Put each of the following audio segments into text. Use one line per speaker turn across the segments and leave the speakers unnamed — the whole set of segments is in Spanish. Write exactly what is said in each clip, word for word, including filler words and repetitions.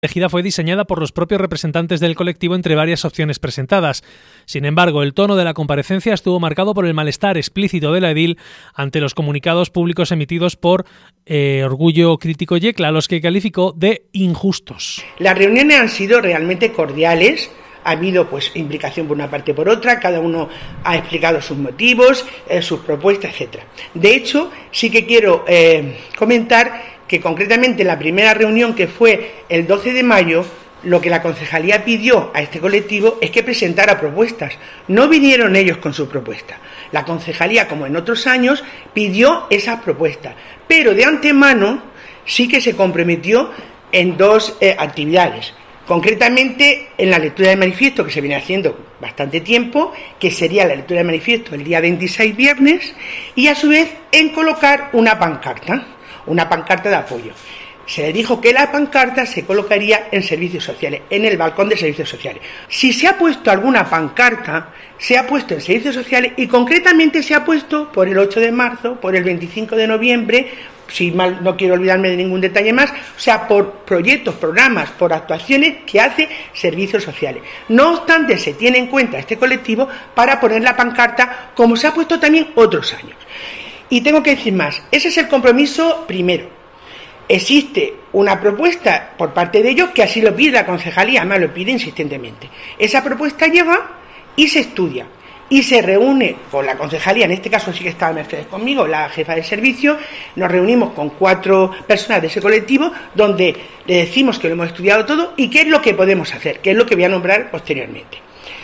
elegida fue diseñada por los propios representantes del colectivo entre varias opciones presentadas. Sin embargo, el tono de la comparecencia estuvo marcado por el malestar explícito de la edil ante los comunicados públicos emitidos por eh, Orgullo Crítico Yecla, los que calificó de injustos.
Las reuniones han sido realmente cordiales. Ha habido pues implicación por una parte y por otra, cada uno ha explicado sus motivos, eh, sus propuestas, etcétera. De hecho, sí que quiero eh, comentar que concretamente en la primera reunión, que fue el doce de mayo, lo que la concejalía pidió a este colectivo es que presentara propuestas. No vinieron ellos con su propuesta. La concejalía, como en otros años, pidió esas propuestas, pero de antemano sí que se comprometió en dos eh, actividades. Concretamente en la lectura de manifiesto, que se viene haciendo bastante tiempo, que sería la lectura de manifiesto el día veintiséis, viernes, y a su vez en colocar una pancarta, una pancarta de apoyo. Se le dijo que la pancarta se colocaría en servicios sociales, en el balcón de servicios sociales. Si se ha puesto alguna pancarta, se ha puesto en servicios sociales y concretamente se ha puesto por el ocho de marzo, por el veinticinco de noviembre, si mal no quiero olvidarme de ningún detalle más, o sea, por proyectos, programas, por actuaciones que hace servicios sociales. No obstante, se tiene en cuenta este colectivo para poner la pancarta, como se ha puesto también otros años. Y tengo que decir más, ese es el compromiso primero. Existe una propuesta por parte de ellos que así lo pide la concejalía, además lo pide insistentemente. Esa propuesta llega y se estudia y se reúne con la concejalía, en este caso sí que estaba Mercedes conmigo, la jefa de servicio, nos reunimos con cuatro personas de ese colectivo donde le decimos que lo hemos estudiado todo y qué es lo que podemos hacer, qué es lo que voy a nombrar posteriormente.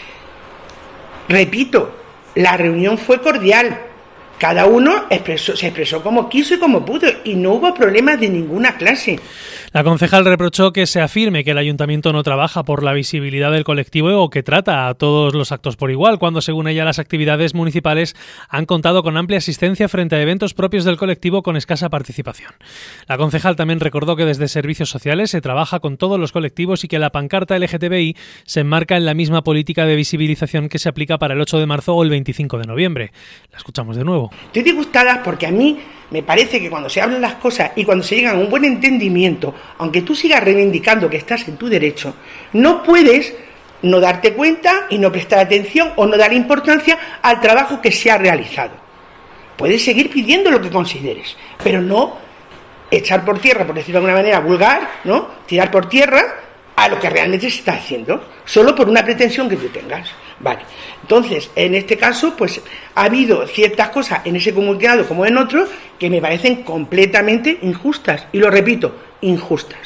Repito, la reunión fue cordial. Cada uno expresó, se expresó como quiso y como pudo, y no hubo problemas de ninguna clase.
La concejal reprochó que se afirme que el ayuntamiento no trabaja por la visibilidad del colectivo o que trata a todos los actos por igual, cuando según ella las actividades municipales han contado con amplia asistencia frente a eventos propios del colectivo con escasa participación. La concejal también recordó que desde Servicios Sociales se trabaja con todos los colectivos y que la pancarta L G T B I se enmarca en la misma política de visibilización que se aplica para el ocho de marzo o el veinticinco de noviembre. La escuchamos de nuevo.
Estoy disgustada porque a mí me parece que cuando se hablan las cosas y cuando se llega a un buen entendimiento, aunque tú sigas reivindicando que estás en tu derecho, no puedes no darte cuenta y no prestar atención o no dar importancia al trabajo que se ha realizado. Puedes seguir pidiendo lo que consideres, pero no echar por tierra, por decirlo de alguna manera vulgar, ¿no? Tirar por tierra a lo que realmente se está haciendo, solo por una pretensión que tú tengas. Vale. Entonces, en este caso, pues ha habido ciertas cosas en ese comunicado como en otros que me parecen completamente injustas. Y lo repito, injustas.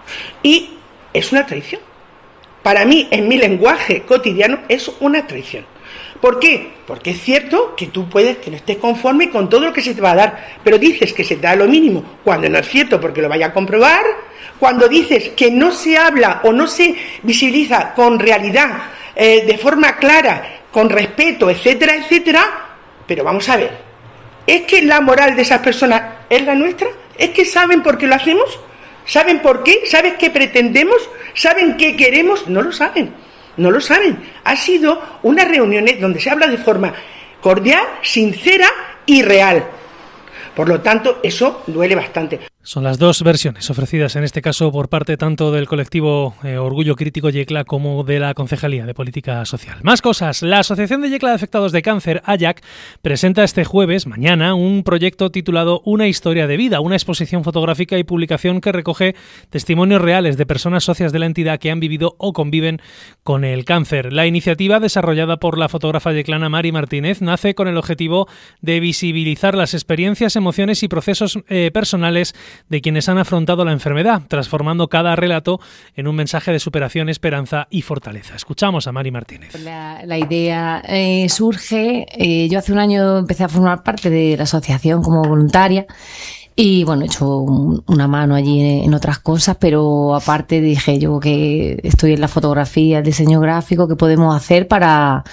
Y es una traición. Para mí, en mi lenguaje cotidiano, es una traición. ¿Por qué? Porque es cierto que tú puedes que no estés conforme con todo lo que se te va a dar, pero dices que se te da lo mínimo, cuando no es cierto porque lo vaya a comprobar, cuando dices que no se habla o no se visibiliza con realidad, eh, de forma clara, con respeto, etcétera, etcétera, pero vamos a ver, ¿es que la moral de esas personas es la nuestra? ¿Es que saben por qué lo hacemos? ¿Saben por qué? ¿Saben qué pretendemos? ¿Saben qué queremos? No lo saben. No lo saben. Ha sido unas reuniones donde se habla de forma cordial, sincera y real. Por lo tanto, eso duele bastante.
Son las dos versiones ofrecidas en este caso por parte tanto del colectivo eh, Orgullo Crítico Yecla como de la Concejalía de Política Social. Más cosas. La Asociación de Yecla de Afectados de Cáncer, A Y A C, presenta este jueves, mañana, un proyecto titulado Una historia de vida, una exposición fotográfica y publicación que recoge testimonios reales de personas socias de la entidad que han vivido o conviven con el cáncer. La iniciativa, desarrollada por la fotógrafa yeclana Mari Martínez, nace con el objetivo de visibilizar las experiencias, emociones y procesos eh, personales de quienes han afrontado la enfermedad, transformando cada relato en un mensaje de superación, esperanza y fortaleza. Escuchamos a Mari Martínez.
La, la idea eh, surge, eh, yo hace un año empecé a formar parte de la asociación como voluntaria y bueno, he hecho un, una mano allí en, en otras cosas, pero aparte dije yo que estoy en la fotografía, el diseño gráfico, ¿qué podemos hacer para,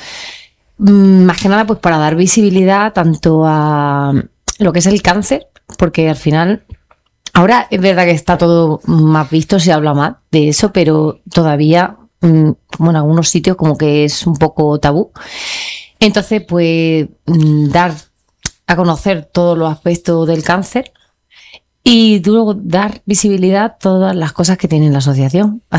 más que nada, pues para dar visibilidad tanto a lo que es el cáncer, porque al final... Ahora es verdad que está todo más visto, se habla más de eso, pero todavía, como en algunos sitios, como que es un poco tabú. Entonces, pues, dar a conocer todos los aspectos del cáncer y luego dar visibilidad a todas las cosas que tiene la asociación.